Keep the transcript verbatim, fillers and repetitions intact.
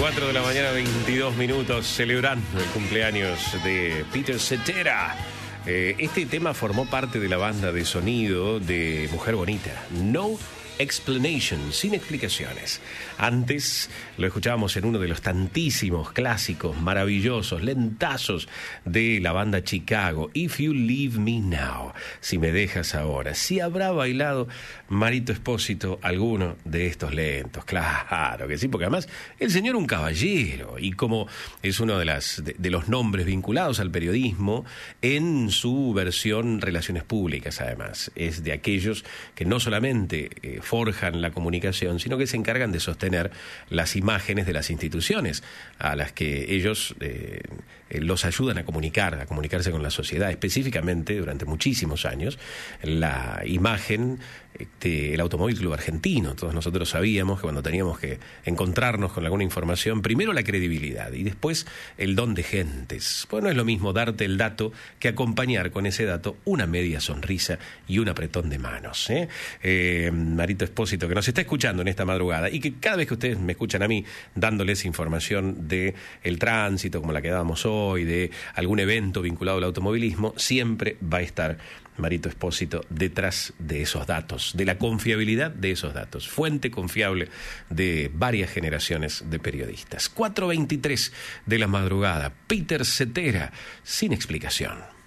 cuatro de la mañana, veintidós minutos, celebrando el cumpleaños de Peter Cetera. Eh, este tema formó parte de la banda de sonido de Mujer Bonita, No Explanation, sin explicaciones. Antes lo escuchábamos en uno de los tantísimos clásicos maravillosos, lentazos de la banda Chicago, If You Leave Me Now, si me dejas ahora. Si habrá bailado Marito Espósito alguno de estos lentos, claro que sí, porque además el señor un caballero, y como es uno de, las, de, de los nombres vinculados al periodismo en su versión relaciones públicas, además, es de aquellos que no solamente eh, forjan la comunicación, sino que se encargan de sostener las imágenes de las instituciones a las que ellos eh, eh, los ayudan a comunicar, a comunicarse con la sociedad. Específicamente, durante muchísimos años, la imagen del Automóvil Club Argentino. Todos nosotros sabíamos que cuando teníamos que encontrarnos con alguna información, primero la credibilidad y después el don de gentes. Pues no es lo mismo darte el dato que acompañar con ese dato una media sonrisa y un apretón de manos. ¿eh? Eh, Marito Espósito, que nos está escuchando en esta madrugada y que cada vez que ustedes me escuchan a mí dándoles información de el tránsito, como la que dábamos hoy, de algún evento vinculado al automovilismo, siempre va a estar Marito Espósito detrás de esos datos, de la confiabilidad de esos datos, fuente confiable de varias generaciones de periodistas. cuatro veintitrés de la madrugada, Peter Cetera, sin explicación.